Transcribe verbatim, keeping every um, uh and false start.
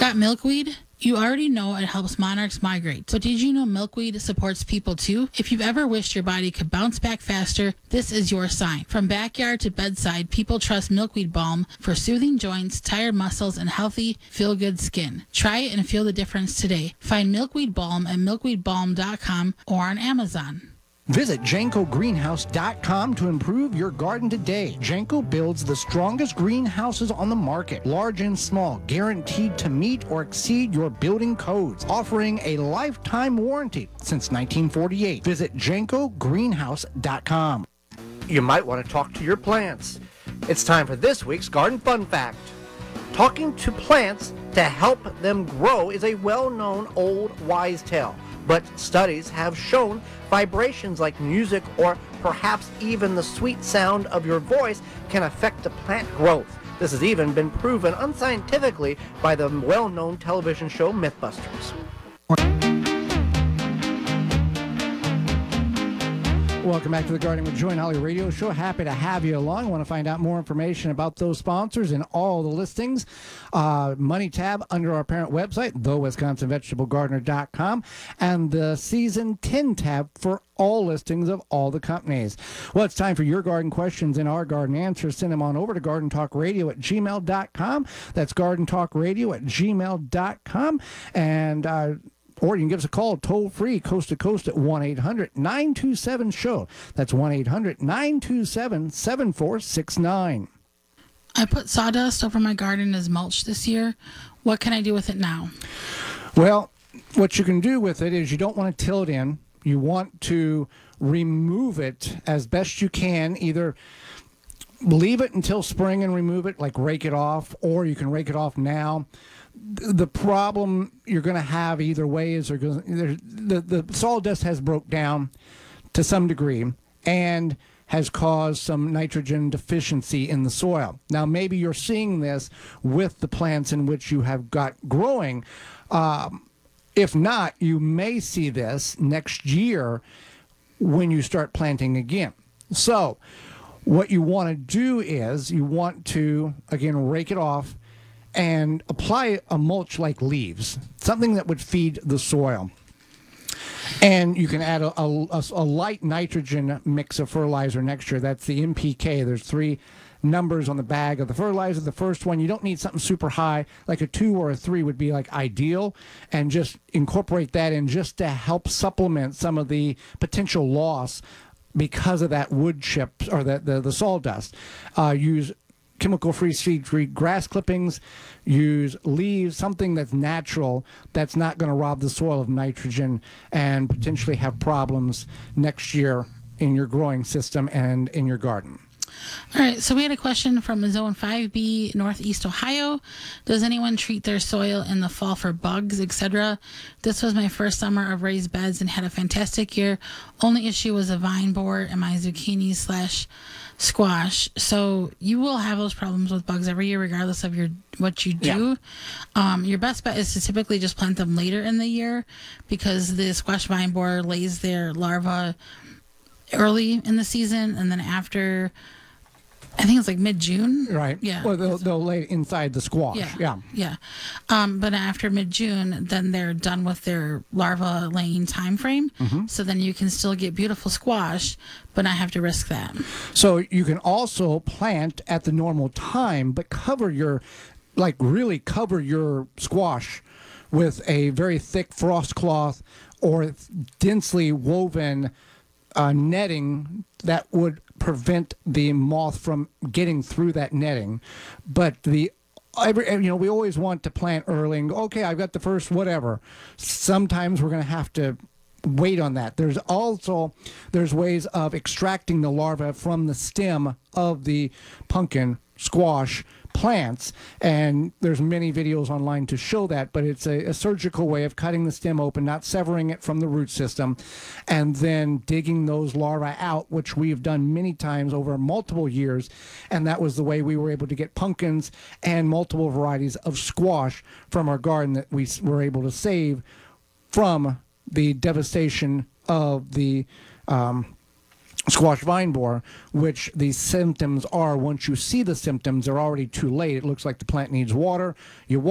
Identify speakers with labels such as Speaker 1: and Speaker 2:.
Speaker 1: Got milkweed? You already know it helps monarchs migrate, but did you know milkweed supports people too? If you've ever wished your body could bounce back faster, this is your sign. From backyard to bedside, people trust milkweed balm for soothing joints, tired muscles, and healthy, feel-good skin. Try it and feel the difference today. Find milkweed balm at milkweed balm dot com or on Amazon.
Speaker 2: Visit Janko Greenhouse dot com to improve your garden today. Janko builds the strongest greenhouses on the market, large and small, guaranteed to meet or exceed your building codes, offering a lifetime warranty since nineteen forty-eight. Visit Janko Greenhouse dot com.
Speaker 3: You might want to talk to your plants. It's time for this week's Garden Fun Fact. Talking to plants to help them grow is a well-known old wise tale. But studies have shown vibrations like music or perhaps even the sweet sound of your voice can affect the plant growth. This has even been proven unscientifically by the well-known television show Mythbusters.
Speaker 2: Welcome back to the Gardening with Joy and Holly radio show. Happy to have you along. Want to find out more information about those sponsors and all the listings. Uh, money tab under our parent website, the wisconsin vegetable gardener dot com, and the season ten tab for all listings of all the companies. Well, it's time for your garden questions and our garden answers. Send them on over to garden talk radio at gmail dot com. That's garden talk radio at gmail dot com. And, uh, or you can give us a call toll-free, coast-to-coast at one eight hundred nine two seven show. That's one eight hundred nine two seven seven four six nine.
Speaker 1: I put sawdust over my garden as mulch this year. What can I do with it now?
Speaker 2: Well, what you can do with it is you don't want to till it in. You want to remove it as best you can. Either leave it until spring and remove it, like rake it off, or you can rake it off now. The problem you're going to have either way is gonna, the, the sawdust has broke down to some degree and has caused some nitrogen deficiency in the soil. Now, maybe you're seeing this with the plants in which you have got growing. Um, if not, you may see this next year when you start planting again. So what you want to do is you want to, again, rake it off and apply a mulch like leaves, something that would feed the soil. And you can add a, a, a light nitrogen mix of fertilizer next year. That's the N P K. There's three numbers on the bag of the fertilizer. The first one, you don't need something super high, like a two or a three would be like ideal, and just incorporate that in just to help supplement some of the potential loss because of that wood chip or the, the, the sawdust. Uh, use chemical-free, seed-free grass clippings, use leaves, something that's natural, that's not going to rob the soil of nitrogen and potentially have problems next year in your growing system and in your garden.
Speaker 1: All right, so we had a question from Zone five B, Northeast Ohio. Does anyone treat their soil in the fall for bugs, et cetera? This was my first summer of raised beds and had a fantastic year. Only issue was a vine borer and my zucchini slash squash. So you will have those problems with bugs every year, regardless of your what you do. Yeah. Um, your best bet is to typically just plant them later in the year because the squash vine borer lays their larvae early in the season, and then after, I think it's like mid-June.
Speaker 2: Right.
Speaker 1: Yeah.
Speaker 2: Well, they'll, they'll lay inside the squash.
Speaker 1: Yeah.
Speaker 2: Yeah.
Speaker 1: Yeah. Um, but after mid-June, then they're done with their larva laying time frame. Mm-hmm. So then you can still get beautiful squash, but not have to risk that.
Speaker 2: So you can also plant at the normal time, but cover your, like really cover your squash with a very thick frost cloth or densely woven uh, netting that would prevent the moth from getting through that netting. But the every you know we always want to plant early and go, okay, I've got the first whatever. Sometimes we're going to have to wait on that. There's also there's ways of extracting the larva from the stem of the pumpkin squash plants, and there's many videos online to show that, but it's a, a surgical way of cutting the stem open, not severing it from the root system, and then digging those larvae out, which we've done many times over multiple years, and that was the way we were able to get pumpkins and multiple varieties of squash from our garden that we were able to save from the devastation of the um, squash vine borer, which the symptoms are, once you see the symptoms, they're already too late. It looks like the plant needs water. You